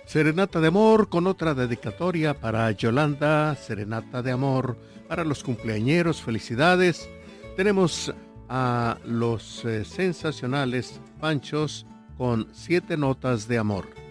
Serenata de amor con otra dedicatoria para Yolanda, serenata de amor para los cumpleañeros, felicidades. Tenemos a los sensacionales Panchos con 7 notas de amor.